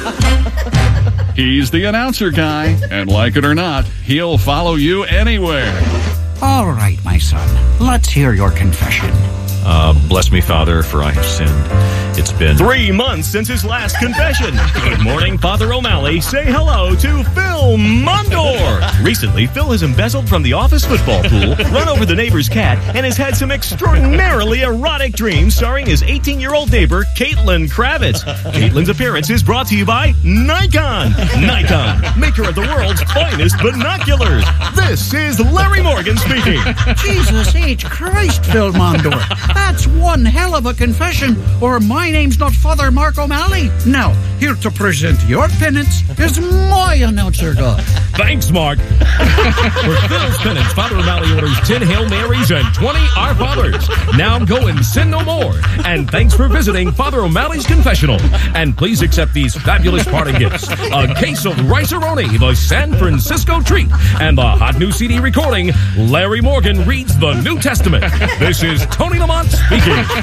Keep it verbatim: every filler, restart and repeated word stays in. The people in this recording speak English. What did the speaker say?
He's the announcer guy, and like it or not, he'll follow you anywhere. All right, my son, let's hear your confession. Uh, bless me, Father, for I have sinned. It's been three months since his last confession. Good morning, Father O'Malley. Say hello to Phil Mondor. Recently, Phil has embezzled from the office football pool, run over the neighbor's cat, and has had some extraordinarily erotic dreams starring his eighteen-year-old neighbor, Caitlin Kravitz. Caitlin's appearance is brought to you by Nikon. Nikon, maker of the world's finest binoculars. This is Larry Morgan speaking. Jesus H. Christ, Phil Mondor. That's one hell of a confession, or my name's not Father Mark O'Malley. Now, here to present your penance is my announcer guy. Thanks, Mark. For Phil's penance, Father O'Malley orders ten Hail Marys and twenty Our Fathers. Now go and sin no more. And thanks for visiting Father O'Malley's Confessional. And please accept these fabulous parting gifts. A case of Rice-A-Roni, the San Francisco treat, and the hot new C D recording, Larry Morgan Reads the New Testament. This is Tony Lamont speaking.